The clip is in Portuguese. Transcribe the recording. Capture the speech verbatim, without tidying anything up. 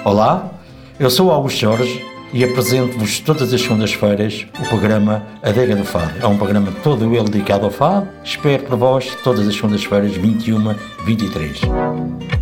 Olá, eu sou o Augusto Jorge e apresento-vos todas as segundas-feiras o programa Adega do Fado. É um programa todo ele dedicado ao fado. Espero por vós todas as segundas-feiras, vinte e uma, vinte e três.